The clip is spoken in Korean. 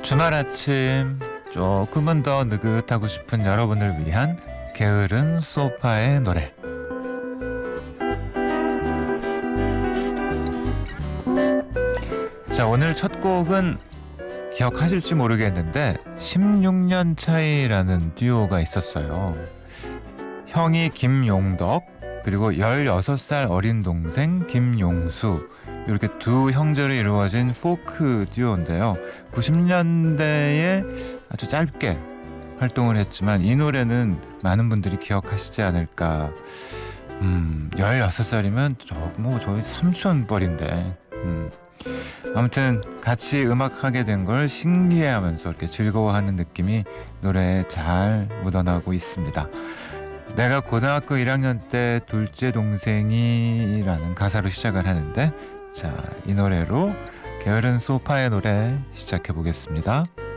주말 아침 조금은 더 느긋하고 싶은 여러분을 위한 게으른 소파의 노래. 자, 오늘 첫 곡은 기억하실지 모르겠는데 16년 차이라는 듀오가 있었어요. 형이 김용덕, 그리고 16살 어린 동생 김용수, 이렇게 두 형제로 이루어진 포크 듀오인데요. 90년대에 아주 짧게 활동을 했지만 이 노래는 많은 분들이 기억하시지 않을까. 16살이면 저희 삼촌뻘인데. 아무튼 같이 음악하게 된 걸 신기해하면서 이렇게 즐거워하는 느낌이 노래에 잘 묻어나고 있습니다. 내가 고등학교 1학년 때 둘째 동생이라는 가사로 시작을 하는데, 자, 이 노래로 게으른 소파의 노래 시작해 보겠습니다.